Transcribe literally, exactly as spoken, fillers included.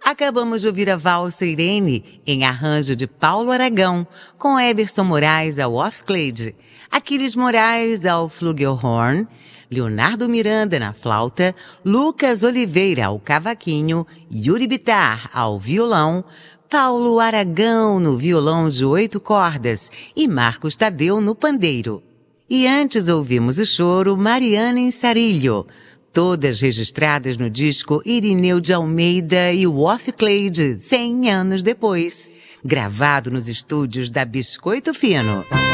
Acabamos de ouvir a valsa Irene, em arranjo de Paulo Aragão, com Eberson Moraes ao off-clade, Aquiles Moraes ao flugelhorn, Leonardo Miranda na flauta, Lucas Oliveira ao cavaquinho, Yuri Bittar ao violão, Paulo Aragão no violão de oito cordas e Marcos Tadeu no pandeiro. E antes ouvimos o choro Mariana Insarilho, todas registradas no disco Irineu de Almeida e o Off-Clade, cem anos depois, gravado nos estúdios da Biscoito Fino.